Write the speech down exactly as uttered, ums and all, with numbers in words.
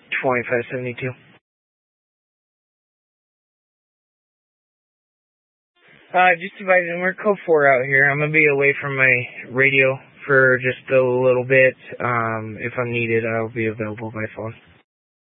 twenty-five seventy-two. Uh, just advising, we're code four out here. I'm gonna be away from my radio for just a little bit. Um, if I'm needed, I'll be available by phone.